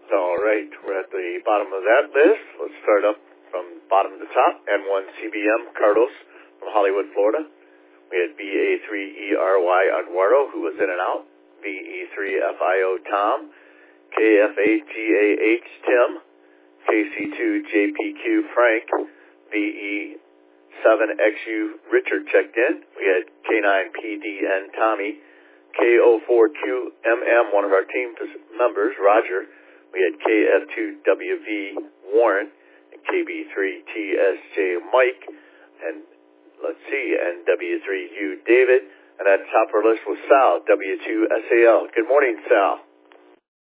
All right, we're at the bottom of that list. Let's start up from bottom to top. N1CBM Carlos from Hollywood, Florida. We had BA3ERY Eduardo, who was in and out. BE3FIO Tom. KF8GAH Tim. KC2JPQ Frank. BE7XU Richard checked in. We had K9PDN Tommy. K04QMM, one of our team members, Roger. We had KF2WV Warren and KB3TSJ Mike, and let's see, and W3U David. And at the top of our list was Sal, W2SAL. Good morning, Sal.